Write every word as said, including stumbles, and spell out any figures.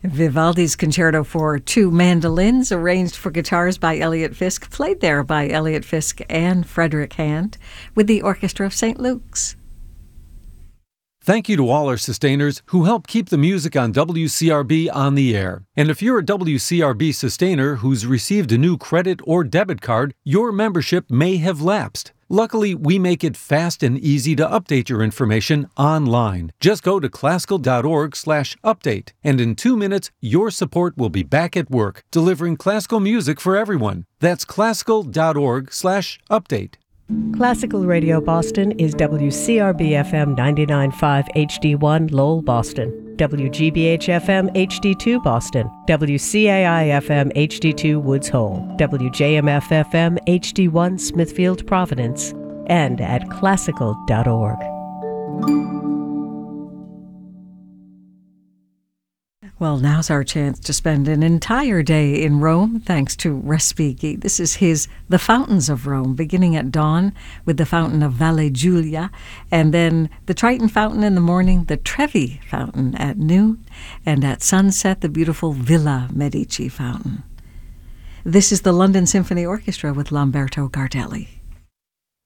Vivaldi's Concerto for Two Mandolins, arranged for guitars by Elliott Fisk, played there by Elliott Fisk and Frederick Hand, with the Orchestra of Saint Luke's. Thank you to all our sustainers who help keep the music on W C R B on the air. And if you're a W C R B sustainer who's received a new credit or debit card, your membership may have lapsed. Luckily, we make it fast and easy to update your information online. Just go to classical.org slash update, and in two minutes, your support will be back at work, delivering classical music for everyone. That's classical.org slash update. Classical Radio Boston is W C R B F M ninety-nine point five H D one Lowell, Boston, W G B H F M H D two Boston, W C A I F M H D two Woods Hole, W J M F F M H D one Smithfield, Providence, and at classical dot org. Well, now's our chance to spend an entire day in Rome, thanks to Respighi. This is his The Fountains of Rome, beginning at dawn with the Fountain of Valle Giulia, and then the Triton Fountain in the morning, the Trevi Fountain at noon, and at sunset, the beautiful Villa Medici Fountain. This is the London Symphony Orchestra with Lamberto Gardelli.